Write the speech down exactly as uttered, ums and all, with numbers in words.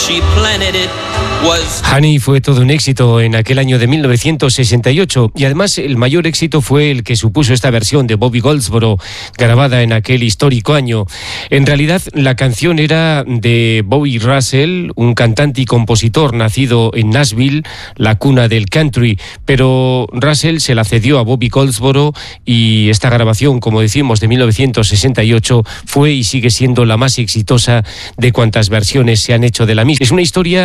Honey fue todo un éxito en aquel año de mil novecientos sesenta y ocho y además el mayor éxito fue el que supuso esta versión de Bobby Goldsboro grabada en aquel histórico año. En realidad la canción era de Bobby Russell, un cantante y compositor nacido en Nashville, la cuna del country, pero Russell se la cedió a Bobby Goldsboro y esta grabación, como decimos, de mil novecientos sesenta y ocho fue y sigue siendo la más exitosa de cuantas versiones se han hecho de la misma. Es una historia